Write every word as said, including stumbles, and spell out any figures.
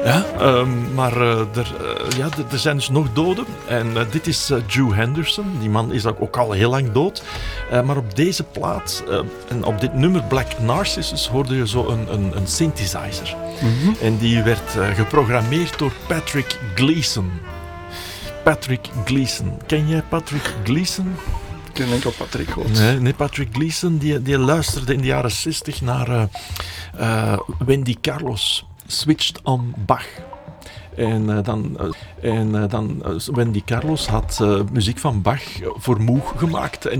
Ja, um, maar uh, er, uh, ja, d- er zijn dus nog doden. En uh, dit is uh, Drew Henderson. Die man is ook, ook al heel lang dood. Uh, maar op deze plaat, uh, en op dit nummer Black Narcissus, hoorde je zo een, een, een synthesizer. Mm-hmm. En die werd uh, geprogrammeerd door Patrick Gleason. Patrick Gleason. Ken jij Patrick Gleason? Ik ken enkel Patrick Goot. Nee, nee, Patrick Gleason die, die luisterde in de jaren zestig naar uh, uh, Wendy Carlos. Switched on Bach. En uh, dan, uh, en, uh, dan uh, Wendy Carlos had uh, muziek van Bach voor Moog gemaakt. En